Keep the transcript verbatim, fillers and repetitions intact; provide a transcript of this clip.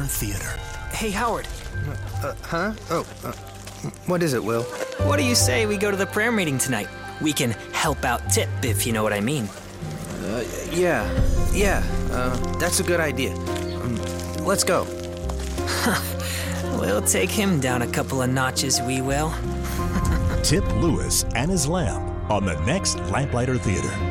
Theater. Hey, Howard. Uh, huh? Oh, uh, what is it, Will? What do you say we go to the prayer meeting tonight? We can help out Tip, if you know what I mean. Uh, yeah, yeah, uh, that's a good idea. Um, let's go. We'll take him down a couple of notches, we will. Tip Lewis and his lamp on the next Lamplighter Theater.